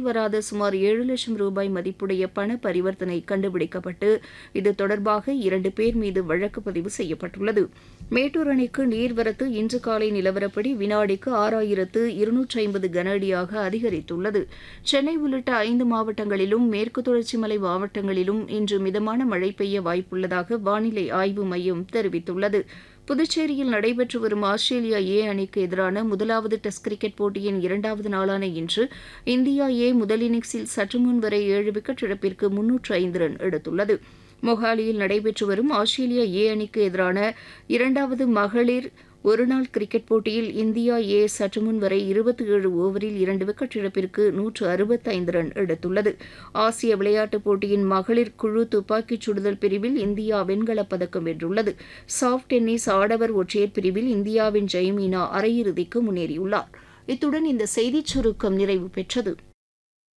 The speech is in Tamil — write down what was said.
கணக்கில் வராத சுமார் 7 லட்சம் ரூபாய் மதிப்புடைய பண பரிவர்த்தனை கண்டுபிடிக்கப்பட்டு இது தொடர்பாக 2 பேர் மீது வழக்கு பதிவு செய்யப்பட்டுள்ளது. மேட்டூர் அணைக்கு நீர்வரத்து இன்று காலை நிலவரப்படி வினாடிக்கு 6250 கன அடியாக அதிகரித்துள்ளது. சென்னை உள்ளிட்ட 5 மாவட்டங்களிலும் மேற்கு தொடர்ச்சி மலை மாவட்டங்களிலும் இன்று மிதமான மழை பெய்ய வாய்ப்புள்ளதாக வானிலை ஆய்வு மையம் தெரிவித்துள்ளது. புதுச்சேரியில் நடைபெற்று வரும் ஆஸ்திரேலியா ஏ அணிக்கு எதிரான முதலாவது டெஸ்ட் கிரிக்கெட் போட்டியின் 2வது நாளான இன்று இந்தியா ஏ முதல் இன்னிங்ஸில் சற்றுமுன் வரை 7 விக்கெட் இழப்பிற்கு 305 ரன் எடுத்துள்ளது. மொஹாலியில் நடைபெற்று வரும் ஆஸ்திரேலியா ஏ அணிக்கு எதிரான 2வது மகளிர் ஒருநாள் கிரிக்கெட் போட்டியில் இந்தியா ஏ சற்றுமுன் வரை 27 ஓவரில் 2 விக்கெட் இழப்பிற்கு 165 ரன் எடுத்துள்ளது. ஆசிய விளையாட்டுப் போட்டியின் மகளிர் குழு துப்பாக்கிச் சுடுதல் பிரிவில் இந்தியா வெண்கலப் பதக்கம் வென்றுள்ளது. சாஃப்ட் டென்னிஸ் ஆடவர் ஒற்றையர் பிரிவில் இந்தியாவின் ஜெயமீனா அரையிறுதிக்கு முன்னேறியுள்ளார். இத்துடன் இந்த செய்திச் சுருக்கம் நிறைவு பெற்றது.